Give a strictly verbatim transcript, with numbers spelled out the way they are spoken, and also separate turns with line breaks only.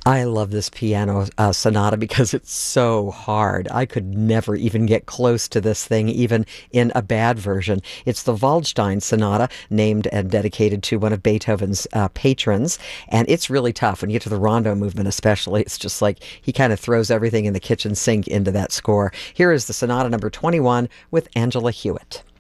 I love this piano uh, sonata because it's so hard. I could never even get close to this thing, even in a bad version. It's the Waldstein Sonata, named and dedicated to one of Beethoven's uh, patrons, and it's really tough. When you get to the rondo movement especially, it's just like he kind of throws everything in the kitchen sink into that score. Here is the Sonata number twenty-one with Angela Hewitt.